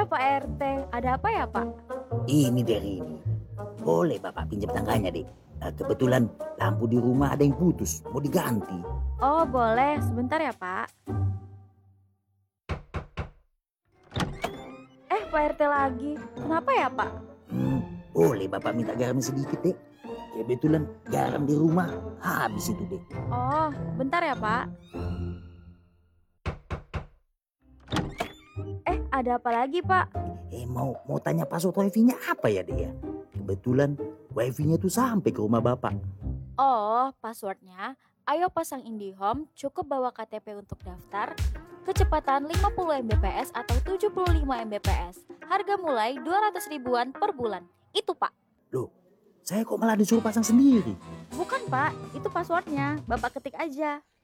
Pak RT, ada apa ya Pak? Ini dari ini. Boleh Bapak pinjam tangganya, Dek. Kebetulan lampu di rumah ada yang putus, mau diganti. Oh boleh, sebentar ya Pak. Pak RT lagi, kenapa ya Pak? Boleh Bapak minta garam sedikit, Dek. Kebetulan garam di rumah habis itu, Dek. Oh, bentar ya Pak. Ada apa lagi Pak? Mau tanya password wifi-nya apa ya, Dek ya? Kebetulan wifi-nya tuh sampai ke rumah Bapak. Oh, passwordnya, ayo pasang IndiHome, cukup bawa KTP untuk daftar, kecepatan 50 Mbps atau 75 Mbps, harga mulai 200 ribuan per bulan. Itu Pak. Loh, saya kok malah disuruh pasang sendiri? Bukan Pak, itu passwordnya, Bapak ketik aja.